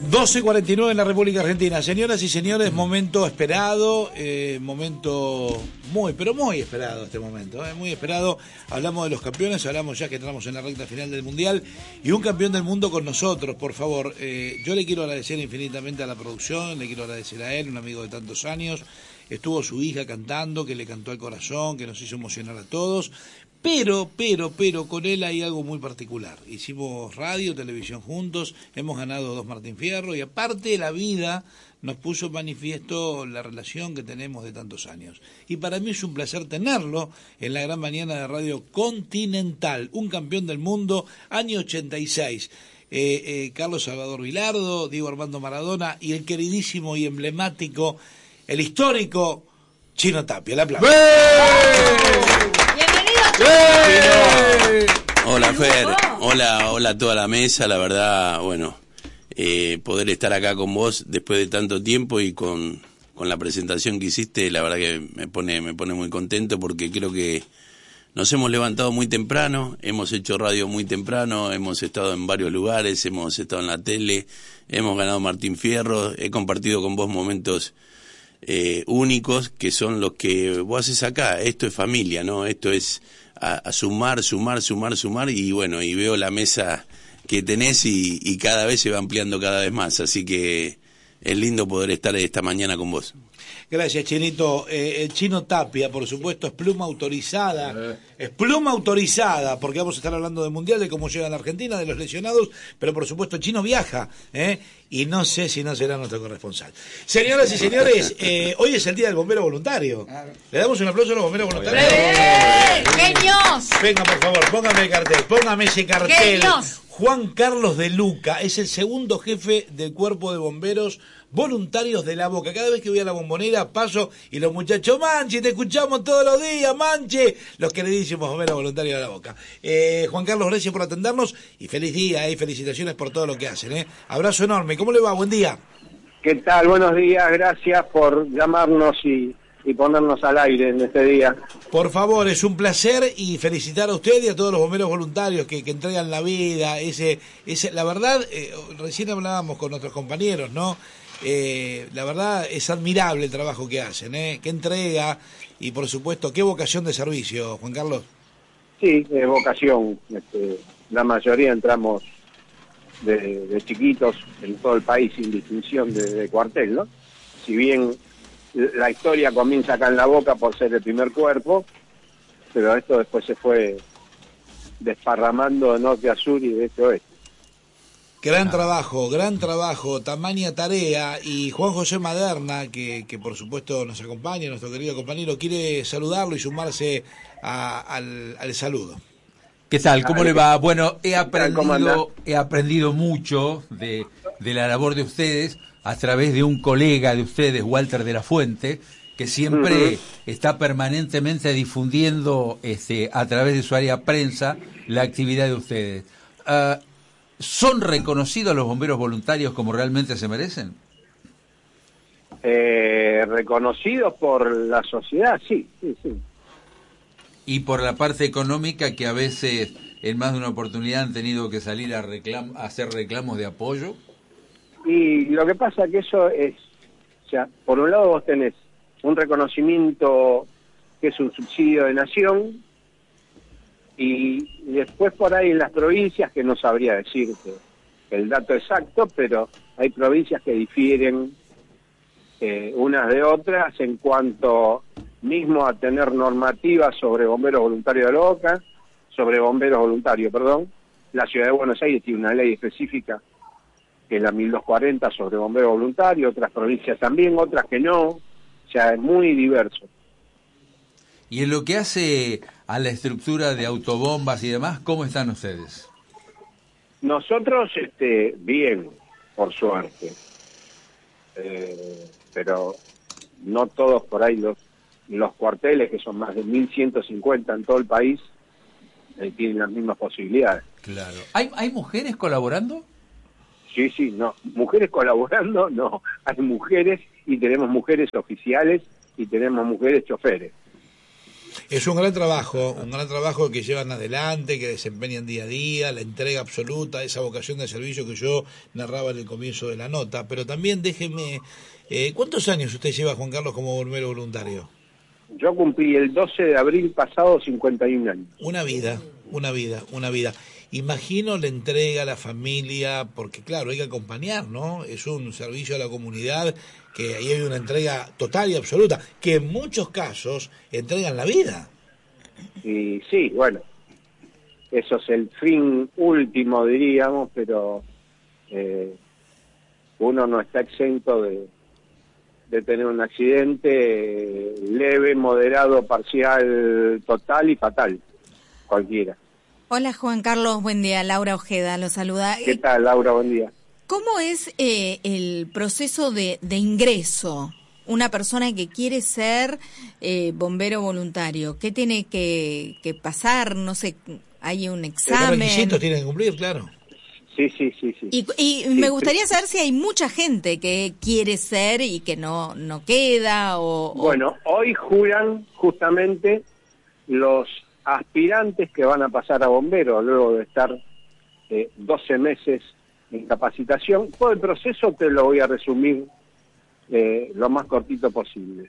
12:49 en la República Argentina. Señoras y señores, momento esperado, momento muy, pero muy esperado este momento, muy esperado. Hablamos de los campeones, hablamos ya que entramos en la recta final del Mundial y un campeón del mundo con nosotros, por favor. Yo le quiero agradecer infinitamente a la producción, le quiero agradecer a él, un amigo de tantos años. Estuvo su hija cantando, que le cantó al corazón, que nos hizo emocionar a todos. Pero, con él hay algo muy particular. Hicimos radio, televisión juntos, hemos ganado 2 Martín Fierro y aparte la vida nos puso en manifiesto la relación que tenemos de tantos años. Y para mí es un placer tenerlo en la gran mañana de Radio Continental, un campeón del mundo, año 86. Carlos Salvador Vilardo, Diego Armando Maradona y el queridísimo y emblemático, el histórico Chino Tapia. El aplauso. Hola Fer, hola a toda la mesa, la verdad, bueno, poder estar acá con vos después de tanto tiempo y con la presentación que hiciste, la verdad que me pone muy contento porque creo que nos hemos levantado muy temprano, hemos hecho radio muy temprano, hemos estado en varios lugares, hemos estado en la tele, hemos ganado Martín Fierro, he compartido con vos momentos únicos que son los que vos haces acá. Esto es familia, ¿no? Esto es a sumar y bueno, y veo la mesa que tenés y cada vez se va ampliando cada vez más, así que es lindo poder estar esta mañana con vos. Gracias, Chinito. El Chino Tapia, por supuesto, es pluma autorizada. Es pluma autorizada, porque vamos a estar hablando del Mundial, de cómo llega a la Argentina, de los lesionados, pero por supuesto el Chino viaja, y no sé si no será nuestro corresponsal. Señoras y señores, hoy es el Día del Bombero Voluntario. Le damos un aplauso a los bomberos voluntarios. ¡Genios! Venga, por favor, póngame el cartel, póngame ese cartel. ¡Genios! Juan Carlos de Luca es el segundo jefe del Cuerpo de Bomberos Voluntarios de La Boca. Cada vez que voy a la Bombonera paso y los muchachos, Manche, te escuchamos todos los días, Manche, los queridísimos bomberos voluntarios de La Boca. Juan Carlos, gracias por atendernos y feliz día y felicitaciones por todo lo que hacen. Abrazo enorme. ¿Cómo le va? Buen día. ¿Qué tal? Buenos días, gracias por llamarnos y ponernos al aire en este día. Por favor, es un placer y felicitar a usted y a todos los bomberos voluntarios que entregan la vida. La verdad, recién hablábamos con nuestros compañeros, ¿no? La verdad es admirable el trabajo que hacen, qué entrega y por supuesto qué vocación de servicio, Juan Carlos. Sí, vocación. La mayoría entramos de chiquitos en todo el país sin distinción de cuartel, ¿no? Si bien la historia comienza acá en La Boca por ser el primer cuerpo, pero esto después se fue desparramando de norte a sur y de este a oeste. Gran trabajo, tamaña tarea. Y Juan José Maderna, que por supuesto nos acompaña, nuestro querido compañero, quiere saludarlo y sumarse al saludo. ¿Qué tal? ¿Cómo le va? Bueno, he aprendido mucho de la labor de ustedes a través de un colega de ustedes, Walter de la Fuente, que siempre está permanentemente difundiendo a través de su área prensa la actividad de ustedes. ¿Son reconocidos los bomberos voluntarios como realmente se merecen? Reconocidos por la sociedad, sí. Y por la parte económica, que a veces en más de una oportunidad han tenido que salir a hacer reclamos de apoyo. Y lo que pasa que eso es, o sea, por un lado vos tenés un reconocimiento que es un subsidio de nación, y después por ahí en las provincias, que no sabría decirte el dato exacto, pero hay provincias que difieren unas de otras en cuanto mismo a tener normativas sobre bomberos voluntarios de La Boca, La Ciudad de Buenos Aires tiene una ley específica, que es la 1240 sobre bomberos voluntarios, otras provincias también, otras que no, o sea, es muy diverso. Y en lo que hace a la estructura de autobombas y demás, ¿cómo están ustedes? Nosotros, bien, por suerte. Pero no todos por ahí los cuarteles, que son más de 1.150 en todo el país, tienen las mismas posibilidades. Claro. ¿Hay mujeres colaborando? Sí, no. Mujeres colaborando, no. Hay mujeres y tenemos mujeres oficiales y tenemos mujeres choferes. Es un gran trabajo que llevan adelante, que desempeñan día a día, la entrega absoluta, esa vocación de servicio que yo narraba en el comienzo de la nota. Pero también déjeme, ¿cuántos años usted lleva, Juan Carlos, como bombero voluntario? Yo cumplí el 12 de abril pasado 51 años. Una vida. Imagino la entrega a la familia, porque claro, hay que acompañar, ¿no? Es un servicio a la comunidad, que ahí hay una entrega total y absoluta, que en muchos casos entregan la vida. Y sí, bueno, eso es el fin último, diríamos, pero uno no está exento de tener un accidente leve, moderado, parcial, total y fatal, cualquiera. Hola Juan Carlos, buen día. Laura Ojeda lo saluda. ¿Qué tal, Laura? Buen día. ¿Cómo es el proceso de ingreso? Una persona que quiere ser bombero voluntario, ¿qué tiene que pasar? No sé, hay un examen. ¿Qué requisitos tienen que cumplir? Claro. Sí. Y me gustaría saber si hay mucha gente que quiere ser y que no queda Bueno, hoy juran justamente los aspirantes que van a pasar a bomberos luego de estar 12 meses en capacitación. Todo el proceso te lo voy a resumir lo más cortito posible.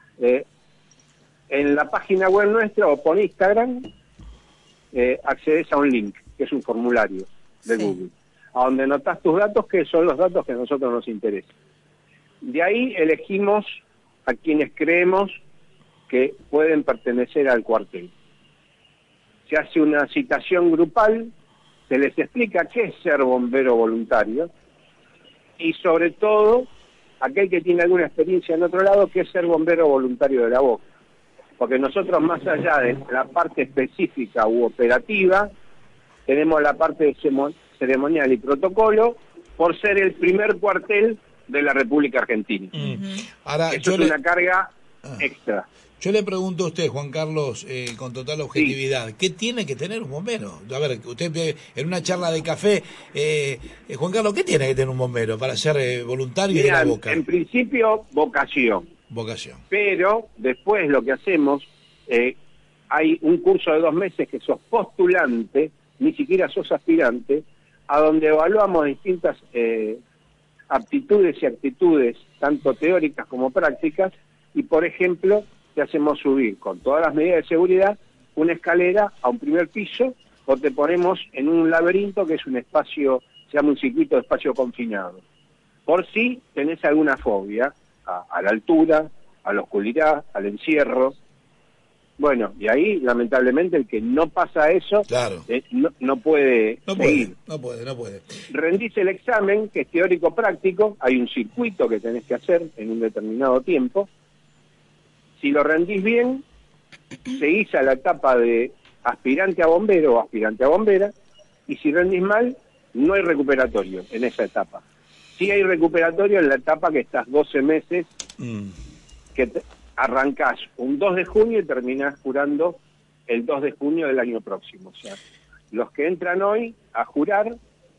En la página web nuestra o por Instagram accedes a un link, que es un formulario de Google, a donde anotás tus datos, que son los datos que a nosotros nos interesan. De ahí elegimos a quienes creemos que pueden pertenecer al cuartel. Se hace una citación grupal, se les explica qué es ser bombero voluntario y sobre todo aquel que tiene alguna experiencia en otro lado, qué es ser bombero voluntario de la Boca. Porque nosotros, más allá de la parte específica u operativa, tenemos la parte ceremonial y protocolo por ser el primer cuartel de la República Argentina. Ahora, esto es una carga extra. Yo le pregunto a usted, Juan Carlos, con total objetividad, ¿qué tiene que tener un bombero? A ver, usted en una charla de café, Juan Carlos, ¿qué tiene que tener un bombero para ser voluntario de la Boca? En principio, vocación. Pero después lo que hacemos, hay un curso de 2 meses que sos postulante, ni siquiera sos aspirante, a donde evaluamos distintas aptitudes y actitudes, tanto teóricas como prácticas, y por ejemplo, te hacemos subir con todas las medidas de seguridad una escalera a un primer piso o te ponemos en un laberinto que es un espacio, se llama un circuito de espacio confinado. Por si tenés alguna fobia a la altura, a la oscuridad, al encierro. Bueno, y ahí lamentablemente el que no pasa eso claro. no puede seguir. No puede. Rendís el examen, que es teórico-práctico, hay un circuito que tenés que hacer en un determinado tiempo. Si lo rendís bien, seguís a la etapa de aspirante a bombero o aspirante a bombera, y si rendís mal, no hay recuperatorio en esa etapa. Sí hay recuperatorio en la etapa que estás 12 meses, que arrancás un 2 de junio y terminás jurando el 2 de junio del año próximo. O sea, los que entran hoy a jurar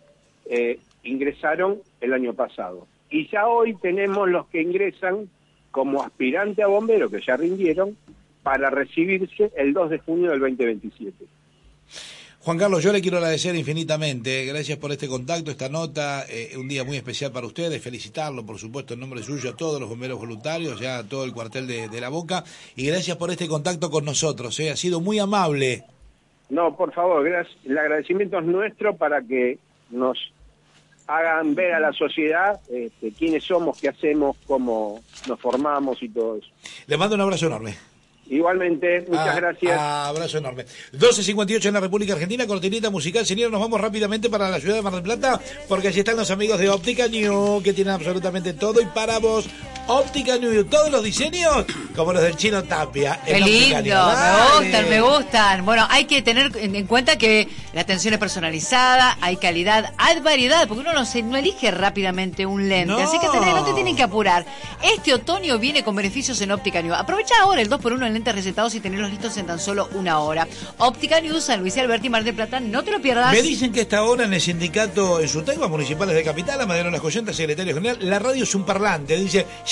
ingresaron el año pasado. Y ya hoy tenemos los que ingresan como aspirante a bombero, que ya rindieron, para recibirse el 2 de junio del 2027. Juan Carlos, yo le quiero agradecer infinitamente, gracias por este contacto, esta nota, un día muy especial para ustedes, felicitarlo, por supuesto, en nombre suyo, a todos los bomberos voluntarios, ya a todo el cuartel de La Boca, y gracias por este contacto con nosotros, ha sido muy amable. No, por favor, el agradecimiento es nuestro para que nos hagan ver a la sociedad quiénes somos, qué hacemos, cómo nos formamos y todo eso. Le mando un abrazo enorme. Igualmente, muchas gracias. Abrazo enorme. 12:58 en la República Argentina, cortinita musical. Señor, nos vamos rápidamente para la ciudad de Mar del Plata, porque allí están los amigos de Óptica New, que tienen absolutamente todo. Y para vos, Óptica New, todos los diseños, como los del Chino Tapia. Qué lindo, me gustan. Bueno, hay que tener en cuenta que la atención es personalizada, hay calidad, hay variedad, porque uno no elige rápidamente un lente, así que no te tienen que apurar. Este otoño viene con beneficios en Óptica New. Aprovecha ahora el 2x1 en lentes recetados y tenerlos listos en tan solo 1 hora. Óptica New, San Luis y Alberti, Mar del Plata, no te lo pierdas. Me dicen que esta hora en el sindicato, en sus temas municipales de Capital, Amadero Las Coyentas, secretario general, la radio es un parlante. Dice,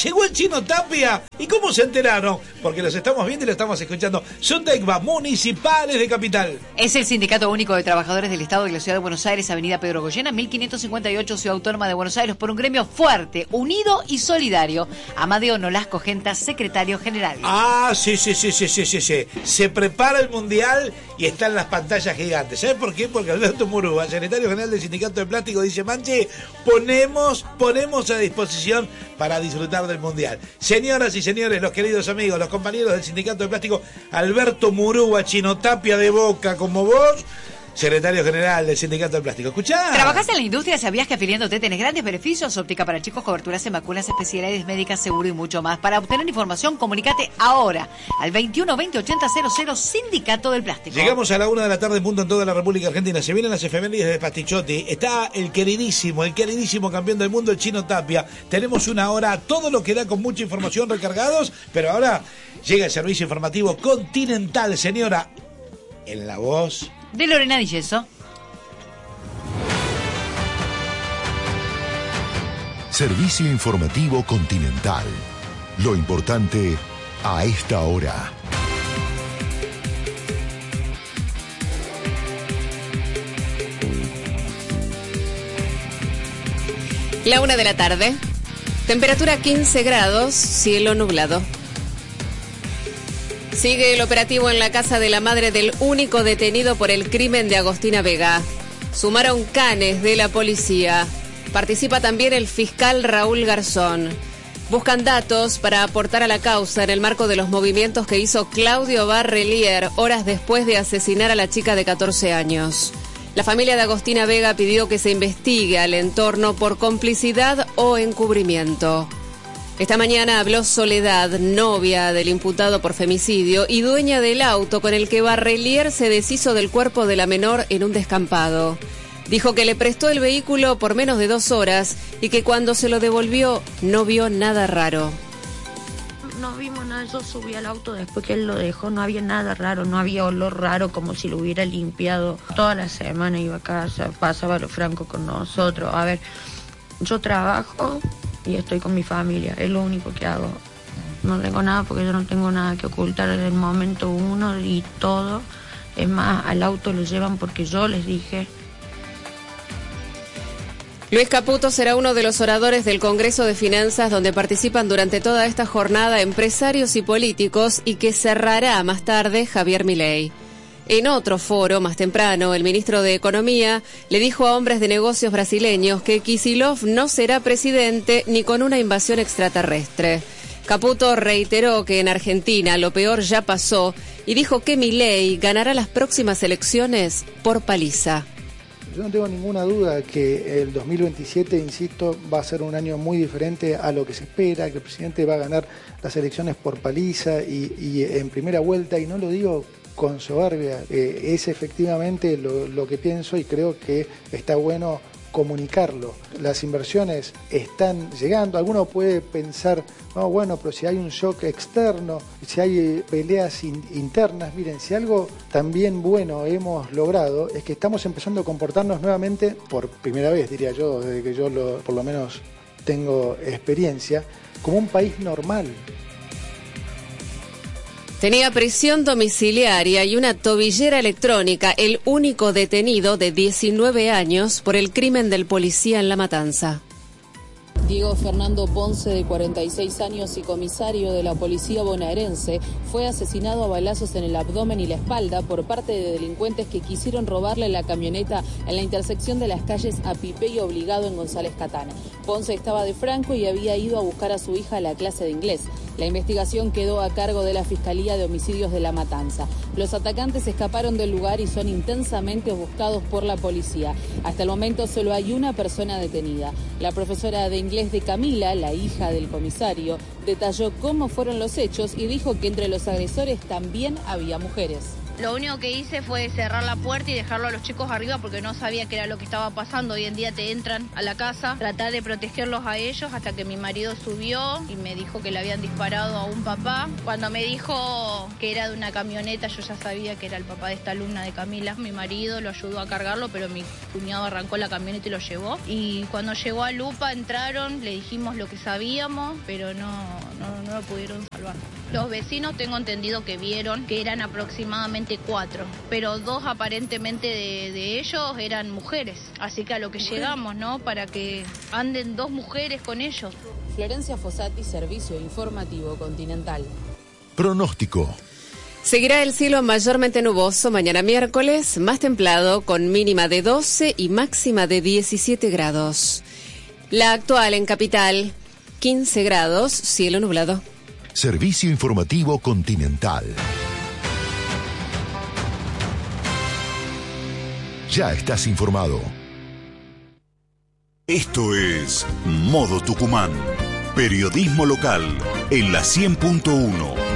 Llegó el Chino Tapia. ¿Y cómo se enteraron? Porque los estamos viendo y los estamos escuchando. Sundecva, Municipales de Capital. Es el Sindicato Único de Trabajadores del Estado de la Ciudad de Buenos Aires, Avenida Pedro Goyena, 1558, Ciudad Autónoma de Buenos Aires, por un gremio fuerte, unido y solidario. Amadeo Nolasco Genta, secretario general. Ah, sí. Se prepara el Mundial y están las pantallas gigantes. ¿Sabes por qué? Porque Alberto Murúa, secretario general del Sindicato de Plástico, dice: Manche, ponemos a disposición para disfrutar del Mundial. Señoras y señores, los queridos amigos, los compañeros del Sindicato de Plástico, Alberto Murúa, Chino Tapia de Boca, como vos, secretario general del Sindicato de Plástico. ¿Escuchás? ¿Trabajás en la industria? ¿Sabías que afiliándote tenés grandes beneficios? Óptica para chicos, coberturas en vacunas, especialidades médicas, seguro y mucho más. Para obtener información, comunícate ahora al 21 20 80 00, Sindicato del Plástico. Llegamos a la 1 de la tarde en punto en toda la República Argentina. Se vienen las efemérides de Pastichotti. Está el queridísimo campeón del mundo, el Chino Tapia. Tenemos una hora, todo lo que da, con mucha información, recargados. Pero ahora llega el servicio informativo Continental, señora, en la voz de Lorena Di Yeso. Servicio informativo Continental. Lo importante a esta hora. La 1 de la tarde. Temperatura 15 grados, cielo nublado. Sigue el operativo en la casa de la madre del único detenido por el crimen de Agostina Vega. Sumaron canes de la policía. Participa también el fiscal Raúl Garzón. Buscan datos para aportar a la causa en el marco de los movimientos que hizo Claudio Barrelier horas después de asesinar a la chica de 14 años. La familia de Agostina Vega pidió que se investigue al entorno por complicidad o encubrimiento. Esta mañana habló Soledad, novia del imputado por femicidio y dueña del auto con el que Barrelier se deshizo del cuerpo de la menor en un descampado. Dijo que le prestó el vehículo por menos de 2 horas y que cuando se lo devolvió no vio nada raro. No vimos nada, yo subí al auto después que él lo dejó, no había nada raro, no había olor raro como si lo hubiera limpiado. Toda la semana iba a casa, pasaba lo franco con nosotros. A ver, yo trabajo y estoy con mi familia, es lo único que hago. No tengo nada porque yo no tengo nada que ocultar en el momento uno y todo. Es más, al auto lo llevan porque yo les dije. Luis Caputo será uno de los oradores del Congreso de Finanzas, donde participan durante toda esta jornada empresarios y políticos, y que cerrará más tarde Javier Milei. En otro foro, más temprano, el ministro de Economía le dijo a hombres de negocios brasileños que Kicillof no será presidente ni con una invasión extraterrestre. Caputo reiteró que en Argentina lo peor ya pasó y dijo que Milei ganará las próximas elecciones por paliza. Yo no tengo ninguna duda que el 2027, insisto, va a ser un año muy diferente a lo que se espera, que el presidente va a ganar las elecciones por paliza y en primera vuelta, y no lo digo con soberbia, es efectivamente lo que pienso y creo que está bueno comunicarlo. Las inversiones están llegando. Alguno puede pensar, no, bueno, pero si hay un shock externo, si hay peleas internas, miren, si algo también bueno hemos logrado es que estamos empezando a comportarnos nuevamente, por primera vez diría yo, desde que yo por lo menos tengo experiencia, como un país normal. Tenía prisión domiciliaria y una tobillera electrónica, el único detenido de 19 años por el crimen del policía en La Matanza. Diego Fernando Ponce, de 46 años y comisario de la policía bonaerense, fue asesinado a balazos en el abdomen y la espalda por parte de delincuentes que quisieron robarle la camioneta en la intersección de las calles Apipé y Obligado en González Catán. Ponce estaba de franco y había ido a buscar a su hija a la clase de inglés. La investigación quedó a cargo de la Fiscalía de Homicidios de La Matanza. Los atacantes escaparon del lugar y son intensamente buscados por la policía. Hasta el momento solo hay una persona detenida. La profesora de inglés de Camila, la hija del comisario, detalló cómo fueron los hechos y dijo que entre los agresores también había mujeres. Lo único que hice fue cerrar la puerta y dejarlo a los chicos arriba porque no sabía qué era lo que estaba pasando. Hoy en día te entran a la casa, tratar de protegerlos a ellos hasta que mi marido subió y me dijo que le habían disparado a un papá. Cuando me dijo que era de una camioneta, yo ya sabía que era el papá de esta alumna de Camila. Mi marido lo ayudó a cargarlo, pero mi cuñado arrancó la camioneta y lo llevó. Y cuando llegó a Lupa entraron, le dijimos lo que sabíamos, pero no lo pudieron salvar. Los vecinos tengo entendido que vieron que eran aproximadamente 4, pero 2 aparentemente de ellos eran mujeres. Así que a lo que llegamos, ¿no? Para que anden 2 mujeres con ellos. Florencia Fossati, Servicio Informativo Continental. Pronóstico. Seguirá el cielo mayormente nuboso mañana miércoles, más templado, con mínima de 12 y máxima de 17 grados. La actual en Capital, 15 grados, cielo nublado. Servicio Informativo Continental. Ya estás informado. Esto es Modo Tucumán. Periodismo local en la 100.1.